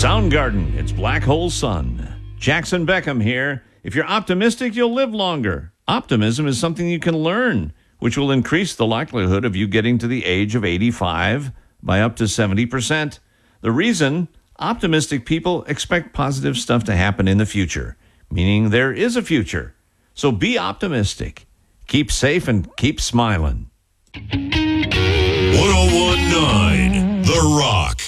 Soundgarden, it's Black Hole Sun. Jackson Beckham here. If you're optimistic, you'll live longer. Optimism is something you can learn, which will increase the likelihood of you getting to the age of 85 by up to 70%. The reason? Optimistic people expect positive stuff to happen in the future, meaning there is a future. So be optimistic. Keep safe and keep smiling. 1019 The Rock.